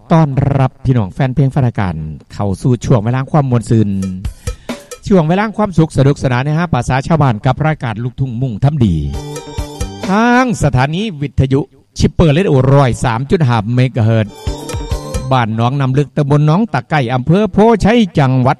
ต้อนรับพี่น้องแฟนเพลงแฟนรายการเข้าสู่ช่วงเวลาความมวลซื่นช่วงเวลาความสุขสนุกสนานภาษาชาวบ้านกับรายการลูกทุ่งมุ่งทำดีทางสถานีวิทยุชิปเปอร์เลดโอ103.5 เมกะเฮิรตซ์บ้านหนองนำลึกตำบลหนองตะไก่อำเภอโพชัยจังหวัด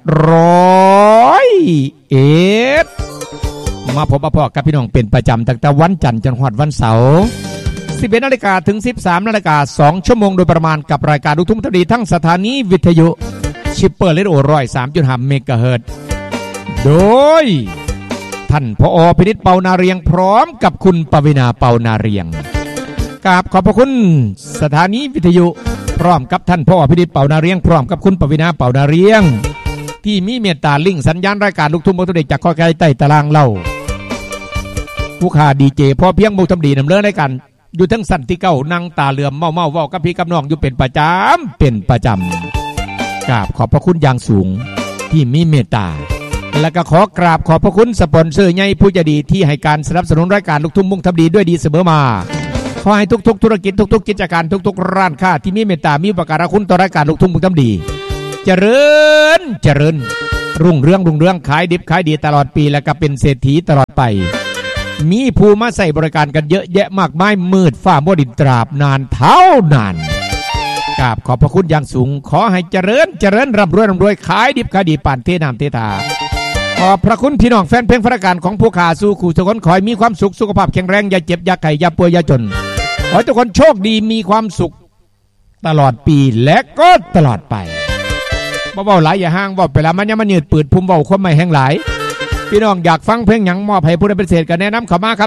101มาพบมาพอกับพี่น้องเป็นประจำตั้งแต่วันจันทร์จนถึงวันเสาร์11 นาฬิกาถึง 13 นาฬิกา2 ชั่วโมงโดยประมาณกับรายการลูกทุ่งทำดีทั้งสถานีวิทยุชิปเปอร์เลดโอ103.5 เมกะเฮิรตซ์โดยท่านผอ.พินิจเปานาเรียงพร้อมกับคุณปวินาเปานาเรียงกราบขอบพระคุณสถานีวิทยุพร้อมกับท่านผอ.พินิจเปานาเรียงพร้อมกับคุณปวินาเปานาเรียงที่มีเมตตาลิงสัญญาณรายการลูกทุ่งมุกทำดีจากข้อไกลใต้ตารางเล่าผู้ขาดีเจพอเพียงมุกทำดีนำเรื่องรายการอยู่ทั้งสันติเก้านั่งตาเหลื่อมเมาเว้ากับพี่กับน้องอยู่เป็นประจำกราบขอบพระคุณอย่างสูงที่มีเมตตาและก็ขอกราบขอบพระคุณสปอนเซอร์ใหญ่ผู้ใจดีที่ให้การสนับสนุนรายการลูกทุ่งมุ่งทำดีด้วยดีเสมอมาขอให้ทุกๆธุรกิจทุกๆกิจการทุกๆร้านค้าที่มีเมตตามีอุปการะคุณต่อรายการลูกทุ่งมุ่งทำดีเจริญรุ่งเรืองขายดิบขายดีตลอดปีและก็เป็นเศรษฐีตลอดไปมีผู้มาใส่บริการกันเยอะแยะมากมายมืดฟ้ามัวดินตราบนานเท่านานกราบขอบพระคุณอย่างสูงขอให้เจริญร่ำรวยขายดิบขายดีป่านเทน้ำเททาขอบพระคุณพี่น้องแฟนเพลงแฟนรายการของผู้ขาสู่ขู่ทุกคนขอให้มีความสุขสุขภาพแข็งแรงอย่าเจ็บอย่าไข้อย่าป่วยอย่าจนขอให้ทุกคนโชคดีมีความสุขตลอดปีและก็ตลอดไปเบาๆหลายอย่าห่างเว้าไปแล้วมันยังมันยืดปืดพุ่มเว้าความไม่แห้งหลายพี่น้องอยากฟังเพลงหยังมอบให้ผู้ใดเป็นเศษก็แนะนำเข้ามาครับ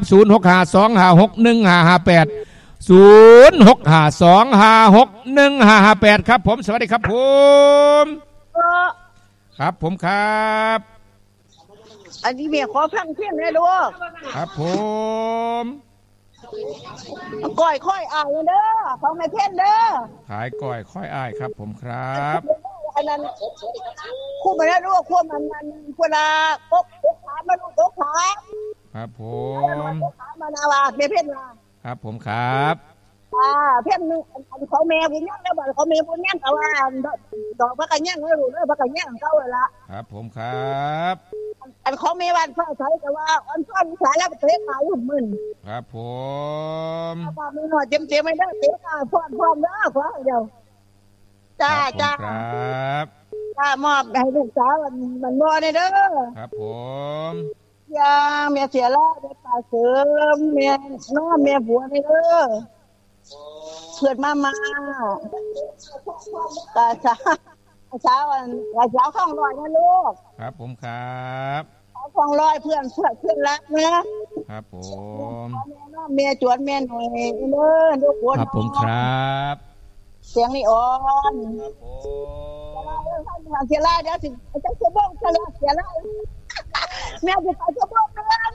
0652561558 0652561558ครับผมสวัสดีครับผมครับผมครับอันนี้เมียขอฟังเพลงได้ลูกครับผมก้อยค่อยอายเด้อฟังไม่เพ่นเด้อขายก้อยค่อยอายครับผมครับอันนั้นคู่มันนะลูกคู่มันเวลาตกขามันตกขาครับผมขามันอาวาไม่เพ่นครับผมครับเพ่นเขาแม่บุญยังแล้วบอกเขาแม่บุญยังเขาว่าดอกพักกันยังไม่รู้เลยพักกันยังเขาเลยละครับผมครับอันเขาแม่วันฟ้าใสแต่ว่าอันฟ้าสายแล้วเตะขาอยู่มึนครับผมมีหน่อยเจ็บไม่ได้เตะขาพร้อมแล้วขอเดียวจ้าครับมอบให้ลูกสาวมันบ่ได้เด้อครับผมยาเมียเสียแล้วได้ตาเสริมเมียน้องเมียผัวนี่เด้อเพื่อนมาตาเช้าข้องลอยนะลูกครับผมครับข้องลอยเพื่อนรักนะครับผมเมียจวนเมียหน่อยเด้อลูกคนครับผมครับเสียงนี่อ่อนครับผมเสียล่าเดี๋ยวสิจะเสียบ้องเสียล่าแม่จะไปเสียบ้องเรื่อง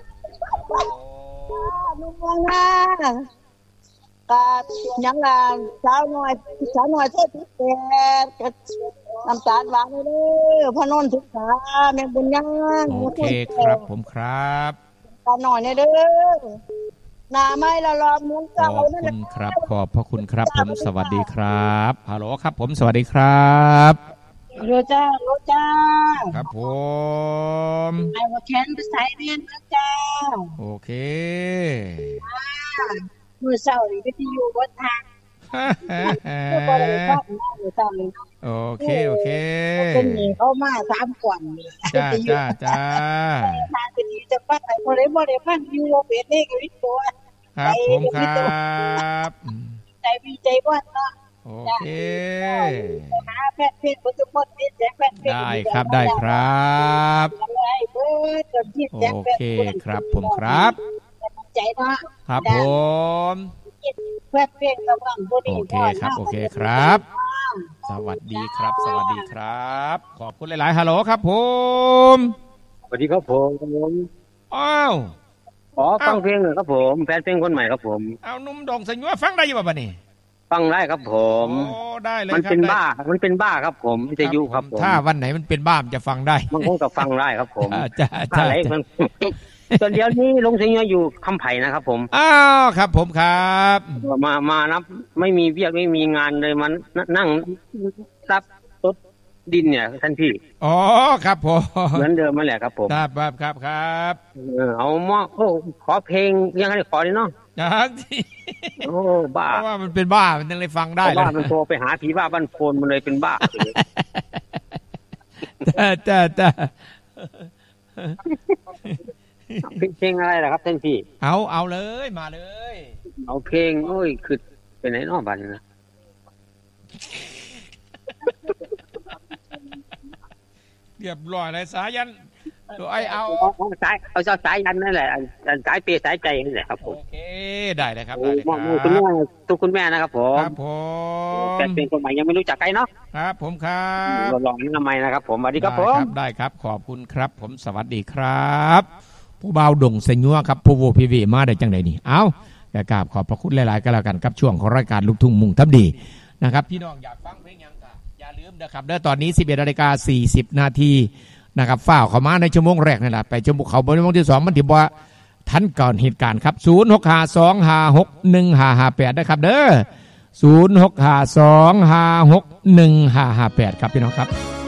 นุ่มมองหน้ากายังงานเช้าหน่อยเท่าที่แก่น้ำตาลหวานเลยพนนทุกขาแม่บุญยังโอเคครับผมครับตาหน่อยเด้อหน้าไม้ละลอมเหมือนเก่านั่นแหละครับขอบพระคุณครับผมสวัสดีครับฮัลโหลครับผมสวัสดีครับโรจ้าครับผมไอ้ว่าแค้นไปใส่เรียนนะจ้าโอเคมือเศร้าหรือวิทยุบนทางโอเคเป็นหนีเข้ามา3 ก่อนจ้าทางเป็นจะฟังไอ้โมเดลฟังยูโรเบสนี่ก็วิตัวครับผมครับใจบ้านเนาะโอเคหาแฟนเพจปัจจุบันนี่แจกแฟนเพจได้ครับโอเคครับผมครับใจเนาะครับผมแฟนเพจกำลังพอดีโอเคครับสวัสดีครับขอบคุณหลายๆฮัลโหลครับผมสวัสดีครับผมอ้าวฟังเพลงหน่อยครับผมแฟนเพลงคนใหม่ครับผมเอานุ่มดงสัญญาฟังได้ยังบ่นี่ฟังได้ครับผมโอ้ได้เลยมันเป็นบ้าครับผมวิทยุครับผมถ้าวันไหนมันเป็นบ้าจะฟังได้มันคงจะฟังได้ครับผมจ้าอะไรมันส่วนเดียวนี้ลงเสียงอยู่คำไผ่นะครับผมอ้าวครับผมครับมานับไม่มีเวียกไม่มีงานเลยมันนั่งรับรถดินเนี่ยท่านพี่อ๋อครับผมเหมือนเดิมมาแหละครับผมครับเอาหม้อขอเพลงยังไงขอดิเนาะโอ้บ้าเพราะว่ามันเป็นบ้ามันยังเลยฟังได้เลยบ้ามันโทรไปหาผีบ้าบ้านโพนมันเลยเป็นบ้าจ้าเพลงอะไรล่ะครับท่านพี่เอาเลยมาเลยเอาเพลงโอ้ยคือไปไหนนอกบ้านนะเรียบร้อยเลยสายันตัวไอเอาสายยันนั่นแหละสายเปย์สายใจนี่แหละครับผมโอเคได้เลยครับคุณแม่คุณแม่นะครับผมครับผมแต่เป็นคนใหม่ยังไม่รู้จักใครเนาะครับผมครับลองทำไมนะครับผมสวัสดีครับผมได้ครับขอบคุณครับผมสวัสดีครับผู้บ่าวดงเสญัวครับผู้โวพีวีมาได้จังไหนนี่เอากราบขอบพระคุณหลายๆก็แล้วกันครับช่วงของรายการลูกทุ่งมุ่งทับดีนะครับพี่น้องอยากฟังเพลงยังก็อย่าลืมนะครับเด้อตอนนี้ 11:40 นาทีนะครับฝ้าเข้ามาในชั่วโมงแรกนี่แหละไปชั่วโมงเขาบนชั่วโมงที่2มันถือว่าทันก่อนเหตุการณ์ครับ0652561558นะครับเด้อ0652561558ครับพี่น้องครับ